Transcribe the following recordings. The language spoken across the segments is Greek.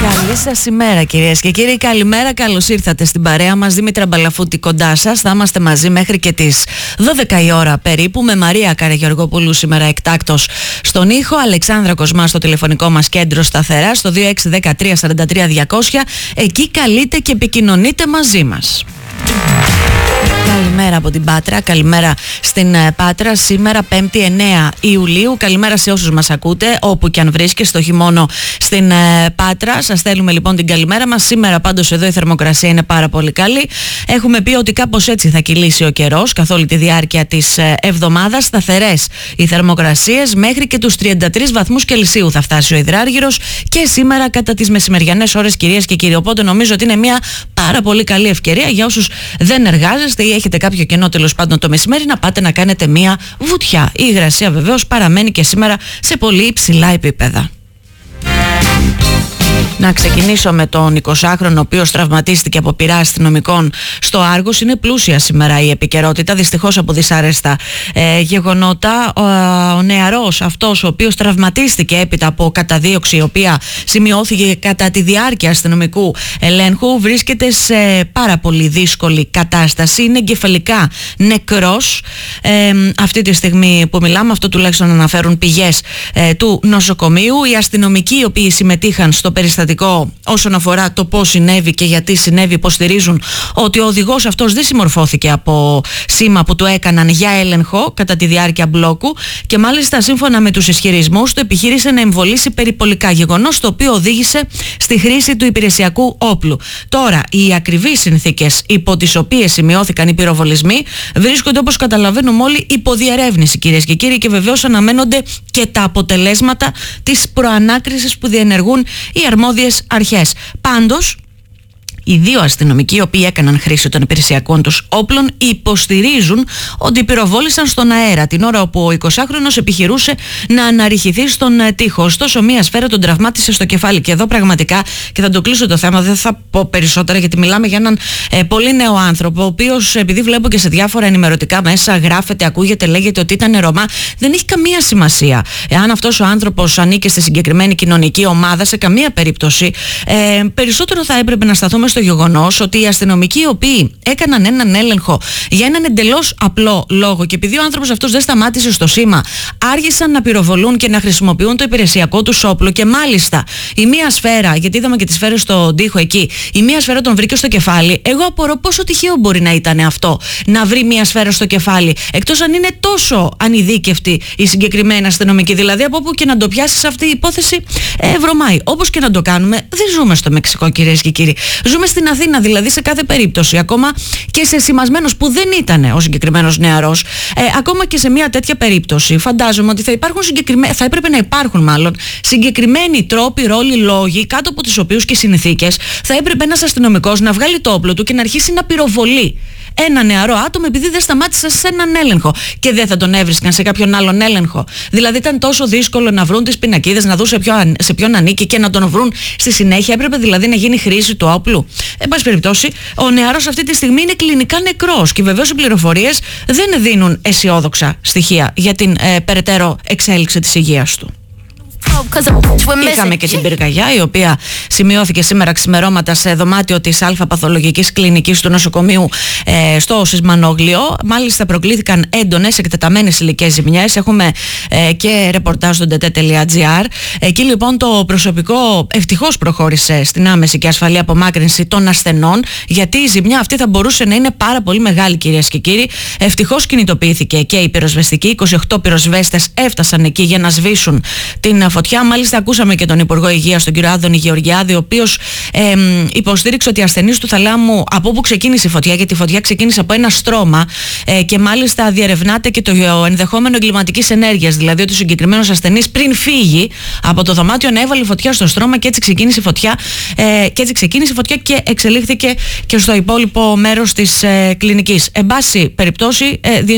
Καλή σας ημέρα κυρίες και κύριοι, καλημέρα, καλώς ήρθατε στην παρέα μας. Δήμητρα Μπαλαφούτη κοντά σας, θα είμαστε μαζί μέχρι και τις 12 η ώρα περίπου με Μαρία Καραγεωργοπούλου σήμερα εκτάκτος στον ήχο, Αλεξάνδρα Κοσμά στο τηλεφωνικό μας κέντρο σταθερά στο 2613-43-200, εκεί καλείτε και επικοινωνείτε μαζί μας. Καλημέρα από την Πάτρα, καλημέρα στην Πάτρα. Σήμερα 5η 9 Ιουλίου. Καλημέρα σε όσους μας ακούτε, όπου και αν βρίσκεστε, όχι μόνο στην Πάτρα. Σας στέλνουμε λοιπόν την καλημέρα μας. Σήμερα πάντως εδώ η θερμοκρασία είναι πάρα πολύ καλή. Έχουμε πει ότι κάπως έτσι θα κυλήσει ο καιρός καθ' όλη τη διάρκεια της εβδομάδας. Σταθερές οι θερμοκρασίες, μέχρι και τους 33 βαθμούς Κελσίου θα φτάσει ο υδράργυρος και σήμερα κατά τις μεσημεριανές ώρες, κυρίες και κύριοι. Οπότε νομίζω ότι είναι μια πάρα πολύ καλή ευκαιρία για όσους δεν εργάζεστε ή έχετε κάποιο κενό τέλος πάντων το μεσημέρι να πάτε να κάνετε μια βουτιά. Η υγρασία βεβαίως παραμένει και σήμερα σε πολύ υψηλά επίπεδα. Να ξεκινήσω με τον 20χρονο ο οποίος τραυματίστηκε από πυρά αστυνομικών στο Άργος. Είναι πλούσια σήμερα η επικαιρότητα, δυστυχώς από δυσάρεστα γεγονότα. Ο νεαρός αυτός ο οποίος τραυματίστηκε έπειτα από καταδίωξη η οποία σημειώθηκε κατά τη διάρκεια αστυνομικού ελέγχου βρίσκεται σε πάρα πολύ δύσκολη κατάσταση. Είναι εγκεφαλικά νεκρός αυτή τη στιγμή που μιλάμε, αυτό τουλάχιστον αναφέρουν πηγές του νοσοκομείου. Οι αστυνομικοί οι οποίοι συμμετείχαν στο περιστατικό όσον αφορά το πώς συνέβη και γιατί συνέβη υποστηρίζουν ότι ο οδηγός αυτός δεν συμμορφώθηκε από σήμα που του έκαναν για έλεγχο κατά τη διάρκεια μπλόκου και μάλιστα σύμφωνα με τους ισχυρισμούς του επιχείρησε να εμβολήσει περιπολικά, γεγονός το οποίο οδήγησε στη χρήση του υπηρεσιακού όπλου. Τώρα, οι ακριβείς συνθήκες υπό τις οποίες σημειώθηκαν οι πυροβολισμοί βρίσκονται, όπως καταλαβαίνουμε όλοι, υπό διερεύνηση, κυρίες και κύριοι, και βεβαίως αναμένονται και τα αποτελέσματα της προανάκρισης που διενεργούν οι αρμόδιες αρχές. Πάντως, οι δύο αστυνομικοί οι οποίοι έκαναν χρήση των υπηρεσιακών τους όπλων υποστηρίζουν ότι πυροβόλησαν στον αέρα την ώρα όπου ο 20χρονος επιχειρούσε να αναρριχηθεί στον τοίχο. Ωστόσο, μία σφαίρα τον τραυμάτισε στο κεφάλι. Και εδώ πραγματικά, και θα το κλείσω το θέμα, δεν θα πω περισσότερα γιατί μιλάμε για έναν πολύ νέο άνθρωπο, ο οποίος, επειδή βλέπω και σε διάφορα ενημερωτικά μέσα, γράφεται, ακούγεται, λέγεται ότι ήταν Ρωμά. Δεν έχει καμία σημασία. Εάν αυτός ο άνθρωπος ανήκει στη συγκεκριμένη κοινωνική ομάδα, σε καμία περίπτωση, περισσότερο θα έπρεπε να σταθούμε στο γεγονός ότι οι αστυνομικοί οι οποίοι έκαναν έναν έλεγχο για έναν εντελώς απλό λόγο και επειδή ο άνθρωπος αυτός δεν σταμάτησε στο σήμα, άργησαν να πυροβολούν και να χρησιμοποιούν το υπηρεσιακό τους όπλο και μάλιστα η μία σφαίρα, γιατί είδαμε και τις σφαίρες στον τοίχο εκεί, η μία σφαίρα τον βρήκε στο κεφάλι. Εγώ απορώ πόσο τυχαίο μπορεί να ήταν αυτό, να βρει μία σφαίρα στο κεφάλι, εκτός αν είναι τόσο ανειδίκευτη η συγκεκριμένη αστυνομική. Δηλαδή, από όπου και να το πιάσει αυτή η υπόθεση, βρωμάει. Όπως και να το κάνουμε, δεν ζούμε στο Μεξικό, κυρίες και κύριοι. Ζούμε στην Αθήνα, δηλαδή σε κάθε περίπτωση, ακόμα και σε σημασμένος που δεν ήταν ο συγκεκριμένος νεαρός, ακόμα και σε μια τέτοια περίπτωση, φαντάζομαι ότι θα έπρεπε να υπάρχουν συγκεκριμένοι τρόποι, ρόλοι, λόγοι, κάτω από τους οποίους και συνθήκες θα έπρεπε ένας αστυνομικός να βγάλει το όπλο του και να αρχίσει να πυροβολεί ένα νεαρό άτομο επειδή δεν σταμάτησε σε έναν έλεγχο και δεν θα τον έβρισκαν σε κάποιον άλλον έλεγχο. Δηλαδή ήταν τόσο δύσκολο να βρουν τις πινακίδες, να δουν σε ποιον ανήκει και να τον βρουν στη συνέχεια. Έπρεπε δηλαδή να γίνει χρήση του όπλου. Εν πάση περιπτώσει, ο νεαρός αυτή τη στιγμή είναι κλινικά νεκρός και βεβαίως οι πληροφορίες δεν δίνουν αισιόδοξα στοιχεία για την περαιτέρω εξέλιξη της υγείας του. Είχαμε και την πυρκαγιά η οποία σημειώθηκε σήμερα ξημερώματα σε δωμάτιο της αλφαπαθολογικής κλινικής του νοσοκομείου στο Σισμανόγλιο. Μάλιστα προκλήθηκαν έντονες εκτεταμένες υλικές ζημιές. Έχουμε και ρεπορτάζ στο ndt.gr. Εκεί λοιπόν το προσωπικό ευτυχώς προχώρησε στην άμεση και ασφαλή απομάκρυνση των ασθενών, γιατί η ζημιά αυτή θα μπορούσε να είναι πάρα πολύ μεγάλη, κυρίες και κύριοι. Ευτυχώς κινητοποιήθηκε και η πυροσβεστική. 28 πυροσβέστες έφτασαν εκεί για να σβήσουν την φωτιά. Μάλιστα ακούσαμε και τον Υπουργό Υγείας, τον κύριο Άδωνη Γεωργιάδη, ο οποίος υποστήριξε ότι οι ασθενείς του Θαλάμου, από όπου ξεκίνησε η φωτιά, γιατί η φωτιά ξεκίνησε από ένα στρώμα και μάλιστα διερευνάται και το ενδεχόμενο εγκληματικής ενέργειας, δηλαδή ότι ο συγκεκριμένος ασθενής πριν φύγει από το δωμάτιο να έβαλε φωτιά στο στρώμα και έτσι ξεκίνησε η φωτιά και εξελίχθηκε και στο υπόλοιπο μέρος της κλινικής. Εν πάση περιπτώσει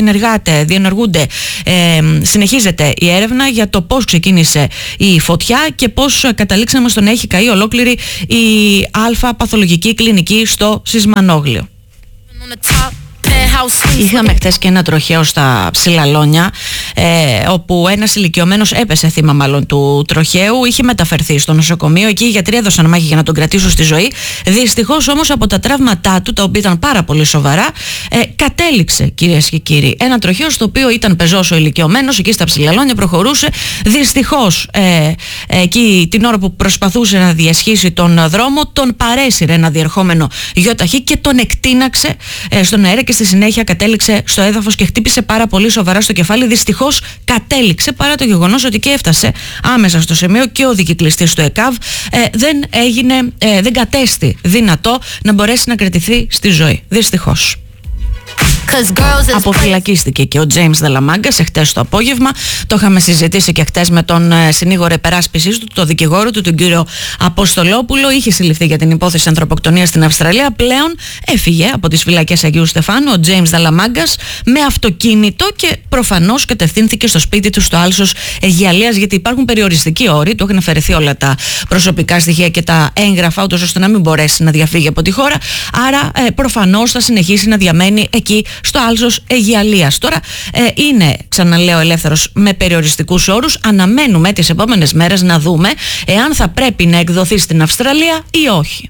συνεχίζεται η έρευνα για το πώς ξεκίνησε η φωτιά και πώς καταλήξαμε στο να έχει καεί ολόκληρη η αλφα παθολογική κλινική στο Σισμανόγλιο. Είχαμε χτες και ένα τροχαίο στα Ψηλαλόνια, όπου ένας ηλικιωμένος έπεσε θύμα μάλλον του τροχαίου, είχε μεταφερθεί στο νοσοκομείο. Εκεί οι γιατροί έδωσαν μάχη για να τον κρατήσουν στη ζωή. Δυστυχώς όμως από τα τραύματά του, τα οποία ήταν πάρα πολύ σοβαρά, κατέληξε, κυρίες και κύριοι, ένα τροχαίο στο οποίο ήταν πεζός ο ηλικιωμένος, εκεί στα Ψηλαλόνια προχωρούσε. Δυστυχώς εκεί την ώρα που προσπαθούσε να διασχίσει τον δρόμο, τον παρέσυρε ένα διερχόμενο γιοταχή και τον εκτείναξε στον αέρα και στη συνέχεια κατέληξε στο έδαφος και χτύπησε πάρα πολύ σοβαρά στο κεφάλι. Δυστυχώς κατέληξε, παρά το γεγονός ότι και έφτασε άμεσα στο σημείο και ο δικυκλιστής του ΕΚΑΒ δεν κατέστη δυνατό να μπορέσει να κρατηθεί στη ζωή. Δυστυχώς. Αποφυλακίστηκε και ο Τζέιμς Δελαμάγκας εχθές το απόγευμα. Το είχαμε συζητήσει και χθες με τον συνήγορο επεράσπισης του, τον δικηγόρο του, τον κύριο Αποστολόπουλο. Είχε συλληφθεί για την υπόθεση ανθρωποκτονίας στην Αυστραλία. Πλέον έφυγε από τις φυλακές Αγίου Στεφάνου ο Τζέιμς Δελαμάγκας με αυτοκίνητο και προφανώς κατευθύνθηκε στο σπίτι του στο Άλσος Αιγιαλίας, γιατί υπάρχουν περιοριστικοί όροι. Του έχουν αφαιρεθεί όλα τα προσωπικά στοιχεία και τα έγγραφα, ούτως ώστε να μην μπορέσει να διαφύγει από τη χώρα. Άρα προφανώς θα συνεχίσει να διαμένει εκεί στο Άλσος Αιγιαλίας. Τώρα είναι, ξαναλέω, ελεύθερος με περιοριστικούς όρους. Αναμένουμε τις επόμενες μέρες να δούμε εάν θα πρέπει να εκδοθεί στην Αυστραλία ή όχι.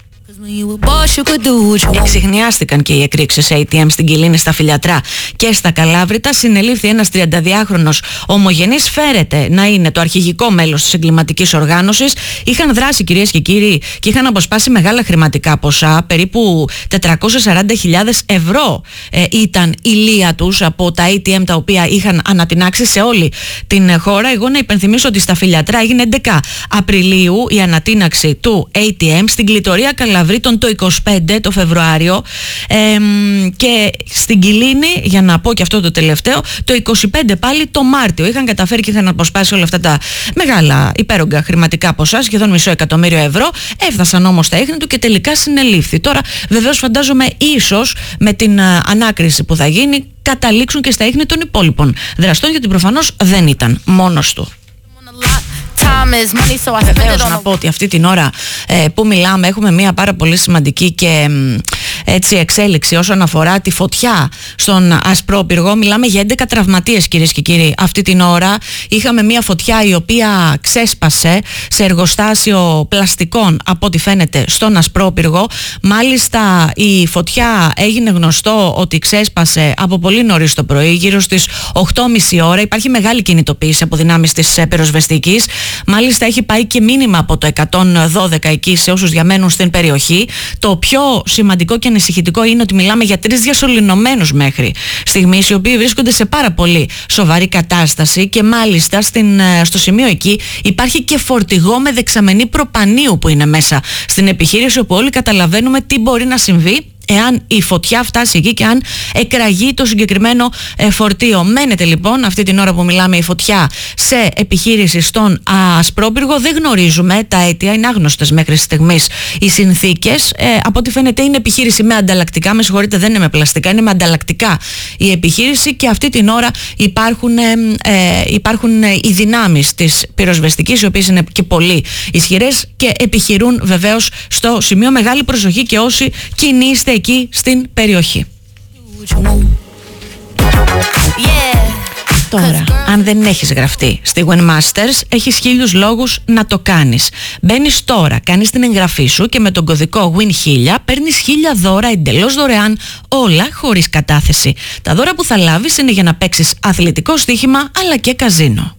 Εξιχνιάστηκαν και οι εκρήξεις ATM στην Κιλίνη, στα Φιλιατρά και στα Καλάβρητα. Συνελήφθη ένας 32χρονος ομογενής, φέρεται να είναι το αρχηγικό μέλος της εγκληματικής οργάνωσης. Είχαν δράσει, κυρίες και κύριοι, και είχαν αποσπάσει μεγάλα χρηματικά ποσά, περίπου 440.000 ευρώ ήταν η λία τους από τα ATM τα οποία είχαν ανατινάξει σε όλη την χώρα. Εγώ να υπενθυμίσω ότι στα Φιλιατρά έγινε 11 Απριλίου η ανατίναξη του ATM, στην Κλειτορία Καλαβρίτων το 25 το Φεβρουάριο, και στην Κιλίνη, για να πω και αυτό το τελευταίο, το 25 πάλι το Μάρτιο. Είχαν καταφέρει και είχαν αποσπάσει όλα αυτά τα μεγάλα υπέρογκα χρηματικά ποσά, σχεδόν $500.000 ευρώ. Έφτασαν όμως τα ίχνη του και τελικά συνελήφθη. Τώρα βεβαίως φαντάζομαι ίσως με την ανάκριση που θα γίνει καταλήξουν και στα ίχνη των υπόλοιπων δραστών, γιατί προφανώς δεν ήταν μόνος του. Βεβαίως να πω ότι αυτή την ώρα που μιλάμε έχουμε μια πάρα πολύ σημαντική και έτσι εξέλιξη όσον αφορά τη φωτιά στον Ασπρόπυργο. Μιλάμε για 11 τραυματίες, κυρίες και κύριοι. Αυτή την ώρα είχαμε μια φωτιά η οποία ξέσπασε σε εργοστάσιο πλαστικών, από ό,τι φαίνεται, στον Ασπρόπυργο. Μάλιστα η φωτιά έγινε γνωστό ότι ξέσπασε από πολύ νωρίς το πρωί, γύρω στις 8.30 ώρα. Υπάρχει μεγάλη κινητοποίηση από δυνάμεις της πυροσβεστικής. Μάλιστα έχει πάει και μήνυμα από το 112 εκεί σε όσους διαμένουν στην περιοχή. Το πιο σημαντικό και ανησυχητικό είναι ότι μιλάμε για 3 διασωληνωμένους μέχρι στιγμής, οι οποίοι βρίσκονται σε πάρα πολύ σοβαρή κατάσταση, και μάλιστα στο σημείο εκεί υπάρχει και φορτηγό με δεξαμενή προπανίου που είναι μέσα στην επιχείρηση, όπου όλοι καταλαβαίνουμε τι μπορεί να συμβεί εάν η φωτιά φτάσει εκεί και αν εκραγεί το συγκεκριμένο φορτίο. Μένεται λοιπόν αυτή την ώρα που μιλάμε η φωτιά σε επιχείρηση στον Ασπρόπυργο. Δεν γνωρίζουμε τα αίτια, είναι άγνωστες μέχρι στιγμής οι συνθήκες. Από ό,τι φαίνεται είναι επιχείρηση με ανταλλακτικά, με συγχωρείτε, δεν είναι με πλαστικά, είναι με ανταλλακτικά η επιχείρηση, και αυτή την ώρα υπάρχουν οι δυνάμεις της πυροσβεστικής, οι οποίες είναι και πολύ ισχυρές και επιχειρούν βεβαίως στο σημείο. Μεγάλη προσοχή και όσοι κινείστε εκεί στην περιοχή. Τώρα, αν δεν έχεις γραφτεί στη Winmasters, έχεις 1000 λόγους να το κάνεις. Μπαίνεις τώρα, κάνεις την εγγραφή σου και με τον κωδικό WIN1000 παίρνεις 1000 δώρα εντελώς δωρεάν, όλα χωρίς κατάθεση. Τα δώρα που θα λάβεις είναι για να παίξεις αθλητικό στοίχημα αλλά και καζίνο.